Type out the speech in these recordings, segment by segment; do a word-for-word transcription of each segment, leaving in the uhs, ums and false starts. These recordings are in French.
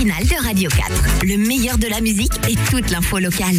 matinale de Radio quatre. Le meilleur de la musique et toute l'info locale.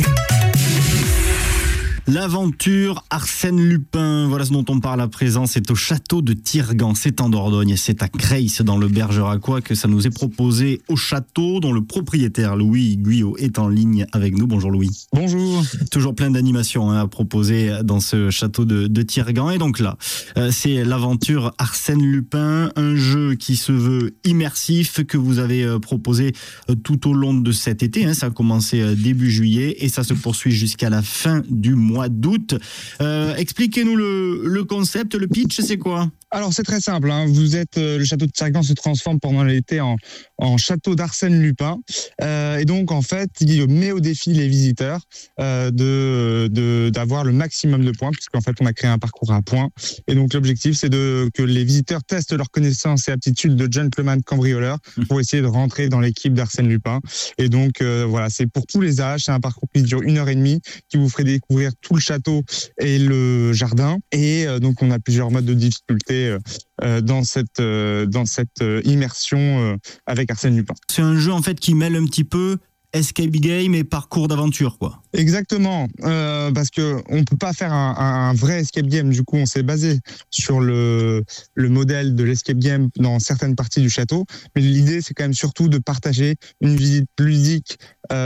L'aventure Arsène Lupin, voilà ce dont on parle à présent, c'est au château de Tirgan, c'est en Dordogne, c'est à Creys dans le Bergeracois que ça nous est proposé au château dont le propriétaire Louis Guyot est en ligne avec nous. Bonjour Louis. Bonjour. Toujours plein d'animations hein, à proposer dans ce château de, de Tirgan et donc là, euh, c'est l'aventure Arsène Lupin, un jeu qui se veut immersif que vous avez euh, proposé euh, tout au long de cet été, hein, ça a commencé euh, début juillet et ça se poursuit jusqu'à la fin du mois. mois d'août. Euh, expliquez-nous le, le concept, le pitch, c'est quoi ? Alors c'est très simple, hein. Vous êtes euh, le château de Tirgan se transforme pendant l'été en, en château d'Arsène Lupin euh, et donc en fait il met au défi les visiteurs euh, de, de d'avoir le maximum de points puisqu'en fait on a créé un parcours à points et donc l'objectif c'est de que les visiteurs testent leurs connaissances et aptitudes de gentleman cambrioleur pour essayer de rentrer dans l'équipe d'Arsène Lupin et donc euh, voilà c'est pour tous les âges, c'est un parcours qui dure une heure et demie qui vous ferait découvrir tout le château et le jardin et euh, donc on a plusieurs modes de difficulté Euh, dans cette euh, dans cette euh, immersion euh, avec Arsène Lupin. C'est un jeu en fait qui mêle un petit peu escape game et parcours d'aventure, quoi. Exactement, euh, parce que on peut pas faire un, un vrai escape game. Du coup, on s'est basé sur le le modèle de l'escape game dans certaines parties du château. Mais l'idée, c'est quand même surtout de partager une visite ludique,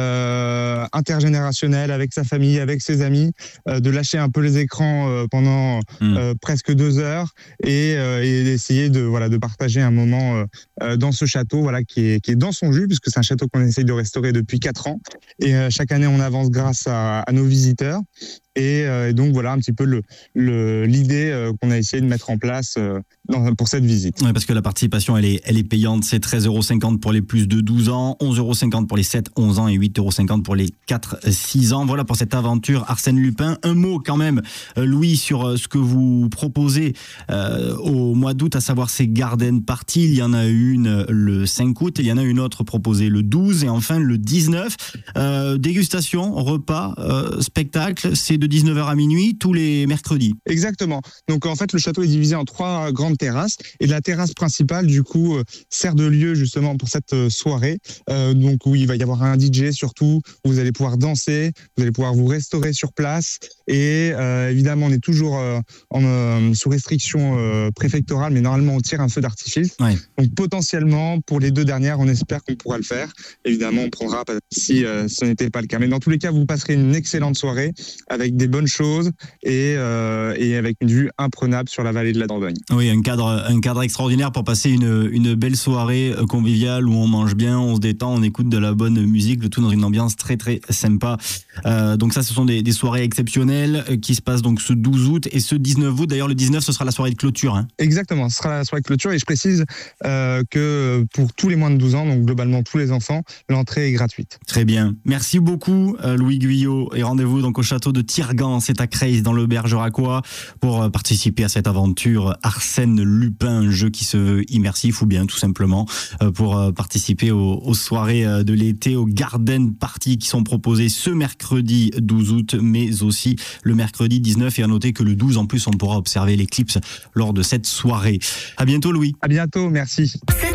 euh, intergénérationnelle avec sa famille, avec ses amis, euh, de lâcher un peu les écrans euh, pendant mmh. euh, presque deux heures et, euh, et d'essayer de voilà de partager un moment euh, dans ce château, voilà qui est qui est dans son jus, puisque c'est un château qu'on essaye de restaurer depuis quatre ans et euh, chaque année on avance grâce à, à nos visiteurs et, euh, et donc voilà un petit peu le, le l'idée euh, qu'on a essayé de mettre en place euh, dans, pour cette visite. Oui, parce que la participation elle est elle est payante, c'est treize euros cinquante pour les plus de douze ans, onze euros cinquante pour les sept onze ans et huit euros cinquante pour les quatre six ans. Voilà pour cette aventure Arsène Lupin. Un mot quand même Louis sur ce que vous proposez euh, au mois d'août, à savoir ces garden parties. Il y en a une le cinq août, il y en a une autre proposée le douze et enfin le dix-neuf. Euh, dégustation, repas, euh, spectacle, c'est de dix-neuf heures à minuit tous les mercredis. Exactement. Donc en fait le château est divisé en trois grandes terrasses et la terrasse principale du coup euh, sert de lieu justement pour cette euh, soirée. Euh, donc où il va y avoir un D J surtout, où vous allez pouvoir danser, vous allez pouvoir vous restaurer sur place et euh, évidemment on est toujours euh, en, euh, sous restriction euh, préfectorale mais normalement on tire un feu d'artifice. Ouais. Donc potentiellement pour les deux dernières on espère qu'on pourra le faire. Évidemment on prendra si euh, ce n'était pas le cas. Mais dans tous les cas vous passerez une excellente soirée avec des bonnes choses et, euh, et avec une vue imprenable sur la vallée de la Dordogne. Oui, un cadre, un cadre extraordinaire pour passer une, une belle soirée conviviale où on mange bien, on se détend, on écoute de la bonne musique, le tout dans une ambiance très très sympa. Euh, donc ça, ce sont des, des soirées exceptionnelles qui se passent donc ce douze août et ce dix-neuf août. D'ailleurs, le dix-neuf, ce sera la soirée de clôture. Hein. Exactement, ce sera la soirée de clôture et je précise euh, que pour tous les moins de douze ans, donc globalement tous les enfants, l'entrée est gratuite. Très bien. Merci beaucoup Louis Guyot et rendez-vous donc au château de Tirgan, c'est à Creys dans le Bergeracois pour participer à cette aventure Arsène Lupin, un jeu qui se veut immersif ou bien tout simplement pour participer aux, aux soirées de l'été, aux garden parties qui sont proposées ce mercredi douze août mais aussi le mercredi dix-neuf et à noter que le douze en plus on pourra observer l'éclipse lors de cette soirée. À bientôt Louis. À bientôt, merci.